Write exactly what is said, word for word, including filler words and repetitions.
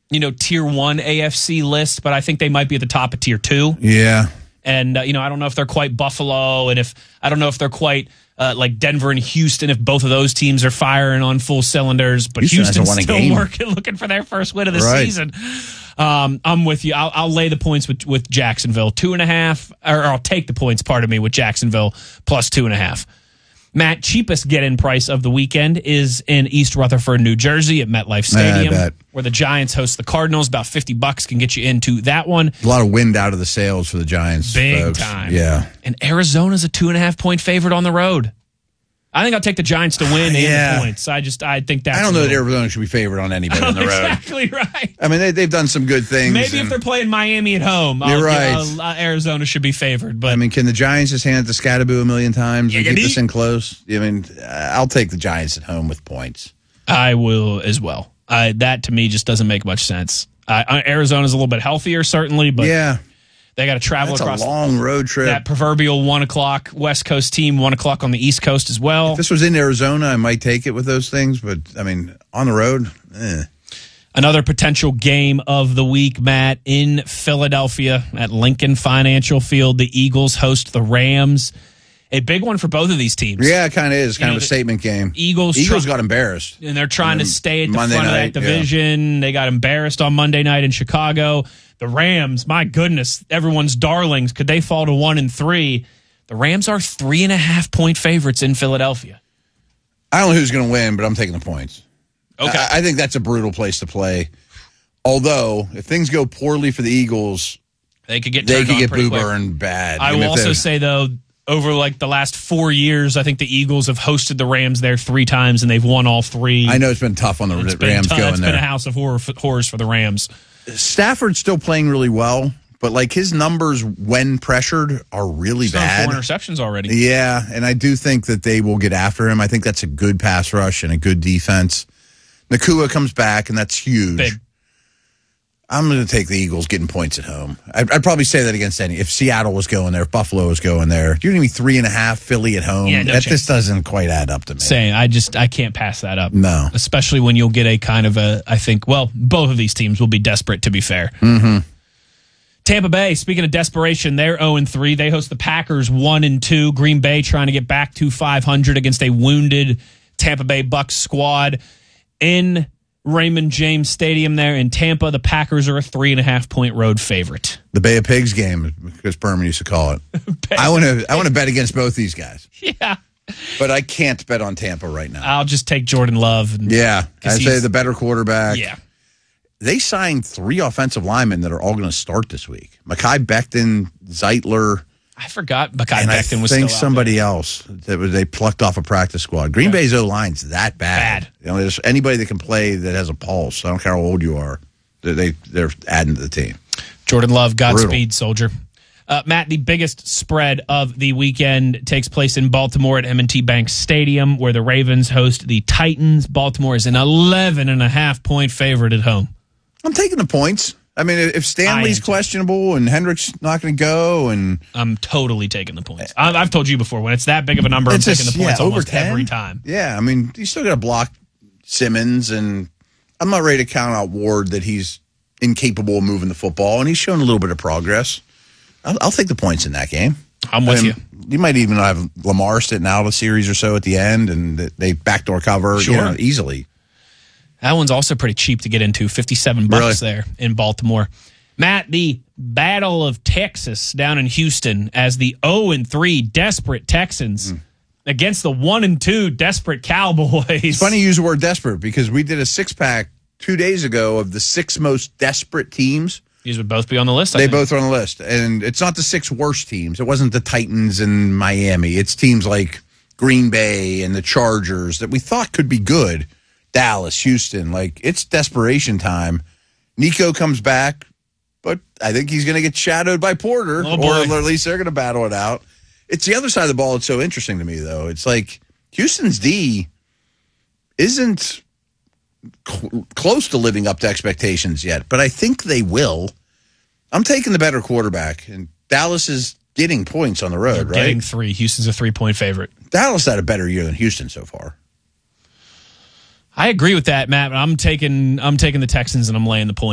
you know, tier one A F C list, but I think they might be at the top of tier two. Yeah. And, uh, you know, I don't know if they're quite Buffalo, and if I don't know if they're quite uh, like Denver and Houston, if both of those teams are firing on full cylinders. But Houston Houston's still working, looking for their first win of the right. season. Um, I'm with you. I'll, I'll lay the points with, with Jacksonville. Two and a half, or, or I'll take the points, pardon me, with Jacksonville plus two and a half. Matt, cheapest get-in price of the weekend is in East Rutherford, New Jersey at MetLife Stadium, yeah, where the Giants host the Cardinals. About fifty bucks can get you into that one. A lot of wind out of the sails for the Giants. Big folks. time. Yeah. And Arizona's a two and a half point favorite on the road. I think I'll take the Giants to win Yeah. and the points. I just, I think that's. I don't know a that little- Arizona should be favored on anybody on the road. Exactly right. I mean, they, they've done some good things. Maybe if and- they're playing Miami at home, You're I'll, right. uh, Arizona should be favored. But I mean, can the Giants just hand it to Scattaboo a million times and keep Giggity. this thing close? I mean, I'll take the Giants at home with points. I will as well. Uh, that to me just doesn't make much sense. Uh, Arizona's a little bit healthier, certainly, but yeah, they got to travel that's across a long road trip. that proverbial one o'clock West Coast team, one o'clock on the East Coast as well. If this was in Arizona, I might take it with those things, but I mean, on the road, eh. Another potential game of the week, Matt, in Philadelphia at Lincoln Financial Field. The Eagles host the Rams. A big one for both of these teams. Yeah, it kind of is. Kind know, of a statement game. Eagles Eagles try- got embarrassed. And they're trying to stay at the Monday front night, of that division. They got embarrassed on Monday night in Chicago. The Rams, my goodness, everyone's darlings. Could they fall to one and three? The Rams are three and a half point favorites in Philadelphia. I don't know who's going to win, but I'm taking the points. Okay. I, I think that's a brutal place to play. Although, if things go poorly for the Eagles, They could get they turned could on get pretty boo quick. burned bad. I mean, will if also they're- say, though, over like the last four years, I think the Eagles have hosted the Rams there three times, and they've won all three. I know it's been tough on the It's been Rams tough. going It's there. been a house of horror, horrors for the Rams. Stafford's still playing really well, but like his numbers when pressured are really He's thrown bad. four interceptions already. Yeah, and I do think that they will get after him. I think that's a good pass rush and a good defense. Nakua comes back, and that's huge. Big. I'm going to take the Eagles getting points at home. I'd, I'd probably say that against any. If Seattle was going there, if Buffalo was going there, you're going to be three and a half Philly at home. Yeah, no that chance. just doesn't quite add up to me. Saying I just I can't pass that up. No. Especially when you'll get a kind of a I think well both of these teams will be desperate to be fair. Mm-hmm. Tampa Bay, speaking of desperation, they're oh and three. They host the Packers one and two. Green Bay trying to get back to five hundred against a wounded Tampa Bay Bucks squad in Raymond James Stadium there in Tampa. The Packers are a three and a half point road favorite. The Bay of Pigs game, as Berman used to call it. I want to. I want to bet against both these guys, Yeah. but I can't bet on Tampa right now. I'll just take Jordan Love. And, Yeah, I 'cause say he's- the better quarterback. Yeah. They signed three offensive linemen that are all going to start this week. Mekhi Becton, Zeitler, I forgot Mekhi and I Becton was think still out somebody else that was, they plucked off a practice squad. Green Bay's O line's that bad. Bad. You know, there's anybody that can play that has a pulse. I don't care how old you are. They, they they're adding to the team. Jordan Love, Godspeed, Brutal. soldier. Uh, Matt, the biggest spread of the weekend takes place in Baltimore at M and T Bank Stadium, where the Ravens host the Titans. Baltimore is an eleven and a half point favorite at home. I'm taking the points. I mean, if I Stanley's am too. questionable and Hendrick's not going to go, and I'm totally taking the points. I- I've told you before, when it's that big of a number, I'm it's taking just the points yeah, over almost ten every time. Yeah, I mean, you still got to block Simmons, and I'm not ready to count out Ward that he's incapable of moving the football, and he's shown a little bit of progress. I'll, I'll take the points in that game. I'm with I you. mean, You might even have Lamar sitting out a series or so at the end, and they backdoor cover Sure. you know, easily. That one's also pretty cheap to get into, fifty-seven bucks Really? there in Baltimore. Matt, the Battle of Texas down in Houston as the oh and three desperate Texans Mm. against the one and two desperate Cowboys. It's funny you use the word desperate because we did a six-pack two days ago of the six most desperate teams. These would both be on the list, I They think. both are on the list. And it's not the six worst teams. It wasn't the Titans and Miami. It's teams like Green Bay and the Chargers that we thought could be good. Dallas, Houston. Like, it's desperation time. Nico comes back, but I think he's going to get shadowed by Porter. Oh, boy. Or at least they're going to battle it out. It's the other side of the ball. It's so interesting to me, though. It's like Houston's D isn't cl- close to living up to expectations yet, but I think they will. I'm taking the better quarterback, and Dallas is getting points on the road, They're right? getting three. Houston's a three-point favorite. Dallas had a better year than Houston so far. I agree with that, Matt. I'm taking I'm taking the Texans and I'm laying the points.